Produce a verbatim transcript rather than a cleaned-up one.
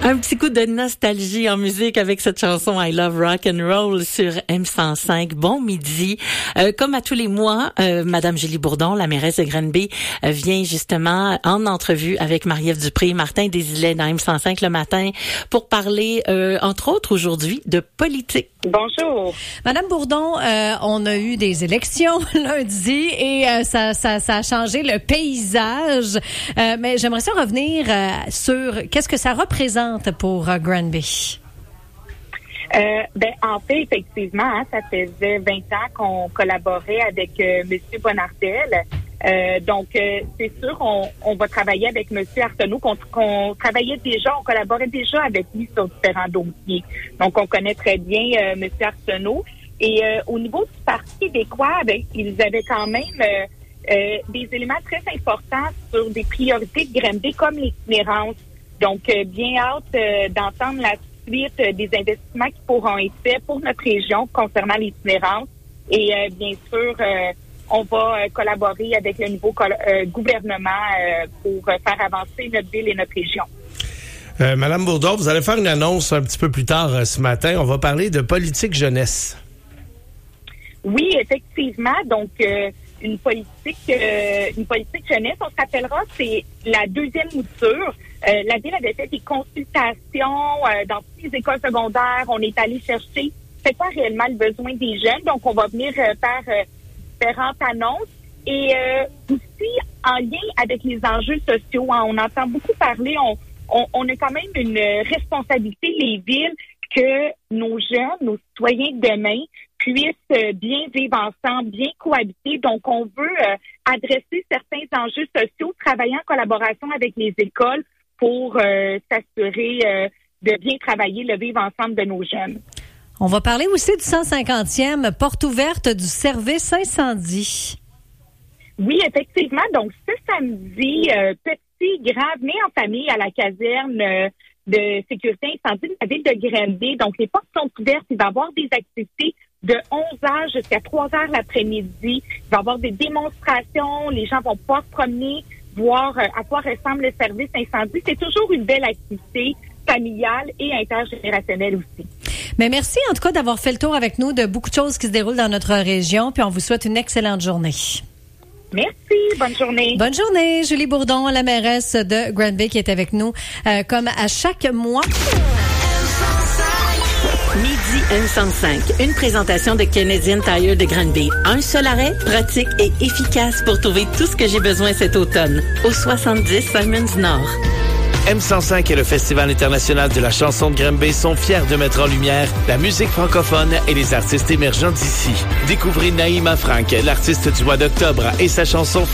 Un petit coup de nostalgie en musique avec cette chanson I Love Rock and Roll sur M cent cinq. Bon midi. Euh, comme à tous les mois, euh, Madame Julie Bourdon, la mairesse de Granby, euh, vient justement en entrevue avec Marie-Ève Dupré, Martin Desilets dans M cent cinq le matin pour parler, euh, entre autres aujourd'hui, de politique. Bonjour. Madame Bourdon, euh, on a eu des élections lundi et euh, ça, ça, ça a changé le paysage. Euh, mais j'aimerais ça revenir euh, sur qu'est-ce que ça représente pour euh, Granby. Euh, ben, en fait, effectivement, hein, ça faisait vingt ans qu'on collaborait avec euh, M. Bonardel. Euh, donc, euh, c'est sûr, on, on va travailler avec M. Arsenault, qu'on, qu'on travaillait déjà, on collaborait déjà avec lui sur différents dossiers. Donc, on connaît très bien euh, M. Arsenault. Et euh, au niveau du Parti québécois, ben, ils avaient quand même euh, euh, des éléments très importants sur des priorités de Granby comme l'itinérance. Donc, euh, bien hâte euh, d'entendre la suite euh, des investissements qui pourront être faits pour notre région concernant l'itinérance. Et euh, bien sûr, euh, on va euh, collaborer avec le nouveau col- euh, gouvernement euh, pour euh, faire avancer notre ville et notre région. Euh, Madame Bourdon, vous allez faire une annonce un petit peu plus tard euh, ce matin. On va parler de politique jeunesse. Oui, effectivement. Donc, euh, une politique euh, une politique jeunesse, on se rappellera, c'est la deuxième mouture. Euh, la Ville avait fait des consultations euh, dans toutes les écoles secondaires. On est allé chercher c'est quoi réellement le besoin des jeunes. Donc, on va venir euh, faire euh, différentes annonces. Et euh, aussi, en lien avec les enjeux sociaux, hein, on entend beaucoup parler, on, on, on a quand même une responsabilité, les villes, que nos jeunes, nos citoyens de demain puissent bien vivre ensemble, bien cohabiter. Donc, on veut euh, adresser certains enjeux sociaux, travailler en collaboration avec les écoles pour euh, s'assurer euh, de bien travailler le vivre ensemble de nos jeunes. On va parler aussi du cent cinquantième porte ouverte du service incendie. Oui, effectivement. Donc, ce samedi, euh, petit, grand, venez en famille à la caserne euh, de sécurité incendie de la ville de Granby. Donc, les portes sont ouvertes. Il va y avoir des activités de onze heures jusqu'à trois heures l'après-midi. Il va y avoir des démonstrations. Les gens vont pouvoir se promener, voir euh, à quoi ressemble le service incendie. C'est toujours une belle activité familiale et intergénérationnelle aussi. Mais merci en tout cas d'avoir fait le tour avec nous de beaucoup de choses qui se déroulent dans notre région. Puis on vous souhaite une excellente journée. Merci. Bonne journée. Bonne journée. Julie Bourdon, la mairesse de Granby, qui est avec nous euh, comme à chaque mois. Midi M cent cinq, une présentation de Canadian Tire de Granby. Un seul arrêt, pratique et efficace pour trouver tout ce que j'ai besoin cet automne. Au soixante-dix Simons Nord. M cent cinq et le Festival international de la chanson de Granby sont fiers de mettre en lumière la musique francophone et les artistes émergents d'ici. Découvrez Naïma Frank, l'artiste du mois d'octobre, et sa chanson